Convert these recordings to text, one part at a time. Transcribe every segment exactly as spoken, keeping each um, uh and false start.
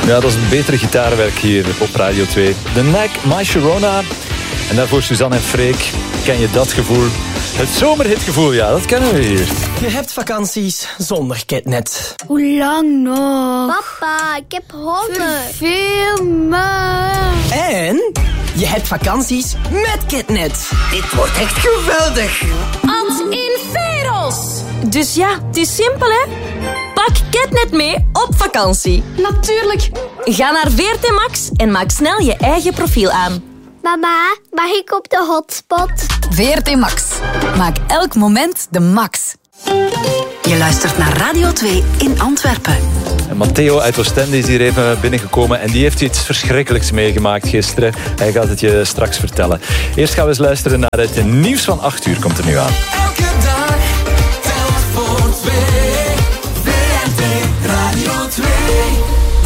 Ja, dat is een betere gitaarwerk hier op Radio twee. The Knack, My Sharona. En daarvoor Suzanne en Freek. Ken je dat gevoel? Het zomerhitgevoel, ja, dat kennen we hier. Je hebt vakanties zonder Ketnet. Hoe lang nog? Papa, ik heb honger. Veel me. En je hebt vakanties met Ketnet. Dit wordt echt geweldig. Als in Veros. Dus ja, het is simpel, hè? Pak Ketnet mee op vakantie. Natuurlijk. Ga naar V R T Max en maak snel je eigen profiel aan. Mama, mag ik op de hotspot? V R T Max. Maak elk moment de max. Je luistert naar Radio twee in Antwerpen. En Matteo uit Oostende is hier even binnengekomen en die heeft iets verschrikkelijks meegemaakt gisteren. Hij gaat het je straks vertellen. Eerst gaan we eens luisteren naar het nieuws van acht uur. Komt er nu aan. Elke dag telt voor twee. V R T Radio twee.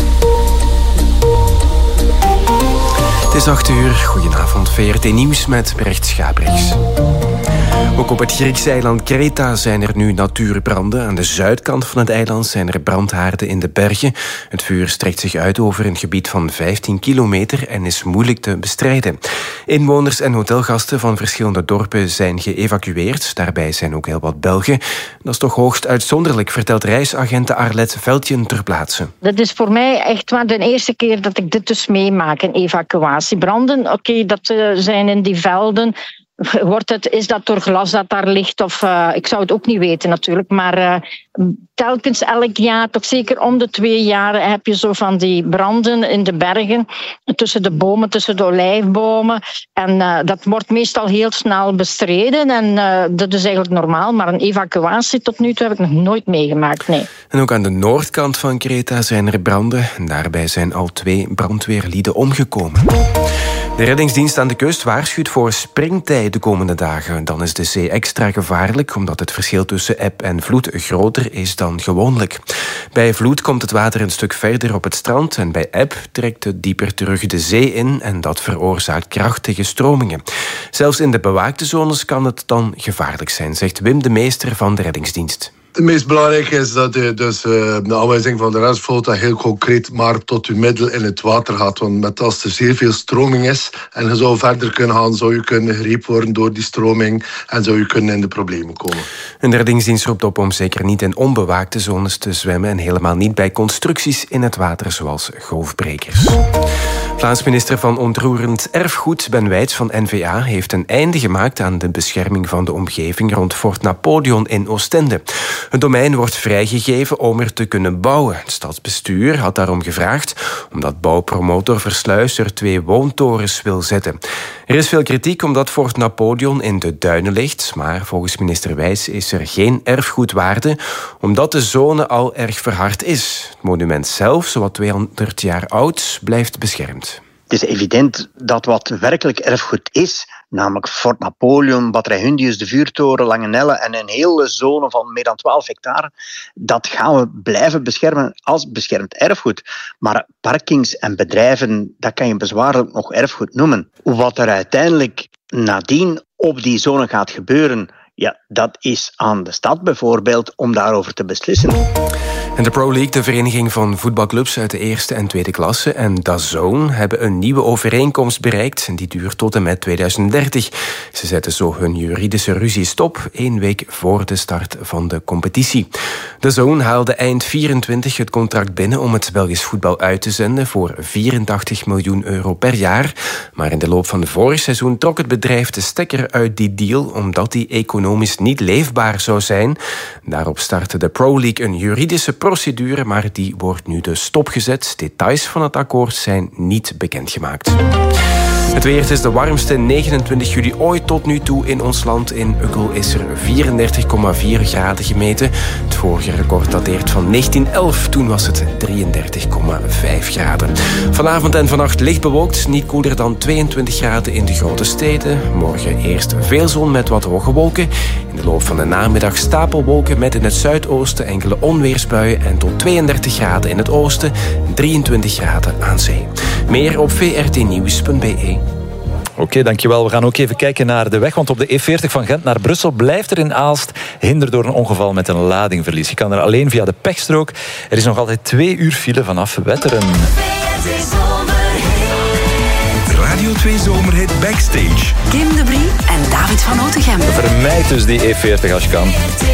Het is acht uur. Goedenavond, V R T Nieuws met Brecht Schabriks. Ook op het Griekse eiland Kreta zijn er nu natuurbranden. Aan de zuidkant van het eiland zijn er brandhaarden in de bergen. Het vuur strekt zich uit over een gebied van vijftien kilometer en is moeilijk te bestrijden. Inwoners en hotelgasten van verschillende dorpen zijn geëvacueerd. Daarbij zijn ook heel wat Belgen. Dat is toch hoogst uitzonderlijk, vertelt reisagente Arlette Veldjen ter plaatse. Dat is voor mij echt wel de eerste keer dat ik dit dus meemaak, een evacuatiebranden. Oké, okay, dat uh, zijn in die velden. Wordt het, is dat door glas dat daar ligt? Of, uh, ik zou het ook niet weten natuurlijk. Maar uh, telkens elk jaar, toch zeker om de twee jaar, heb je zo van die branden in de bergen. Tussen de bomen, tussen de olijfbomen. En uh, dat wordt meestal heel snel bestreden. En uh, dat is eigenlijk normaal. Maar een evacuatie tot nu toe heb ik nog nooit meegemaakt, nee. En ook aan de noordkant van Kreta zijn er branden. En daarbij zijn al twee brandweerlieden omgekomen. De reddingsdienst aan de kust waarschuwt voor springtij de komende dagen. Dan is de zee extra gevaarlijk, omdat het verschil tussen eb en vloed groter is dan gewoonlijk. Bij vloed komt het water een stuk verder op het strand en bij eb trekt het dieper terug de zee in en dat veroorzaakt krachtige stromingen. Zelfs in de bewaakte zones kan het dan gevaarlijk zijn, zegt Wim de Meester van de reddingsdienst. Het meest belangrijke is dat je dus uh, de aanwijzing van de reddingsvloot heel concreet maar tot je middel in het water gaat. Want met als er zeer veel stroming is en je zou verder kunnen gaan, zou je kunnen gegrepen worden door die stroming en zou je kunnen in de problemen komen. En de reddingsdienst roept op om zeker niet in onbewaakte zones te zwemmen en helemaal niet bij constructies in het water zoals golfbrekers. Vlaams minister van Ontroerend Erfgoed Ben Wijts van N V A heeft een einde gemaakt aan de bescherming van de omgeving rond Fort Napoleon in Oostende. Het domein wordt vrijgegeven om er te kunnen bouwen. Het stadsbestuur had daarom gevraagd omdat bouwpromotor Versluis er twee woontorens wil zetten. Er is veel kritiek omdat Fort Napoleon in de duinen ligt, maar volgens minister Wijs is er geen erfgoedwaarde omdat de zone al erg verhard is. Het monument zelf, zowat tweehonderd jaar oud, blijft beschermd. Het is evident dat wat werkelijk erfgoed is, namelijk Fort Napoleon, Batterij Hundius, de vuurtoren, Langenelle en een hele zone van meer dan twaalf hectare, dat gaan we blijven beschermen als beschermd erfgoed. Maar parkings en bedrijven, dat kan je bezwaarlijk nog erfgoed noemen. Wat er uiteindelijk nadien op die zone gaat gebeuren, ja, dat is aan de stad bijvoorbeeld om daarover te beslissen. En de Pro League, de vereniging van voetbalclubs uit de eerste en tweede klasse, en D A Z N hebben een nieuwe overeenkomst bereikt. En die duurt tot en met tweeduizend dertig. Ze zetten zo hun juridische ruzie stop, één week voor de start van de competitie. D A Z N haalde eind vierentwintig het contract binnen om het Belgisch voetbal uit te zenden voor vierentachtig miljoen euro per jaar. Maar in de loop van het vorig seizoen trok het bedrijf de stekker uit die deal, omdat die economisch niet leefbaar zou zijn. Daarop startte de Pro League een juridische procedure, maar die wordt nu dus stopgezet. Details van het akkoord zijn niet bekendgemaakt. Het weer is de warmste negenentwintig juli ooit tot nu toe in ons land. In Ukkel is er vierendertig komma vier graden gemeten. Het vorige record dateert van negentien elf. Toen was het drieëndertig komma vijf graden. Vanavond en vannacht licht bewolkt. Niet koeler dan tweeëntwintig graden in de grote steden. Morgen eerst veel zon met wat hoge wolken. In de loop van de namiddag stapelwolken met in het zuidoosten enkele onweersbuien. En tot tweeëndertig graden in het oosten. drieëntwintig graden aan zee. Meer op v r t nieuws punt b e. Oké, okay, dankjewel. We gaan ook even kijken naar de weg, want op de E veertig van Gent naar Brussel blijft er in Aalst hinder door een ongeval met een ladingverlies. Je kan er alleen via de pechstrook. Er is nog altijd twee uur file vanaf Wetteren. Radio twee Zomerhit Backstage. Kim de Brie en David van Otegem. Vermijd dus die E veertig als je kan.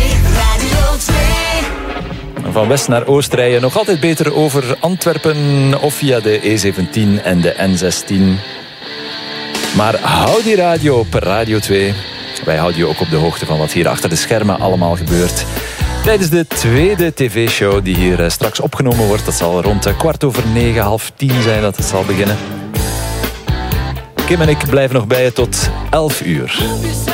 Van west naar oost rijden nog altijd beter over Antwerpen of via de E zeventien en de N zestien. Maar hou die radio op Radio twee. Wij houden je ook op de hoogte van wat hier achter de schermen allemaal gebeurt. Tijdens de tweede tv-show die hier straks opgenomen wordt. Dat zal rond kwart over negen, half tien zijn dat het zal beginnen. Kim en ik blijven nog bij je tot elf uur.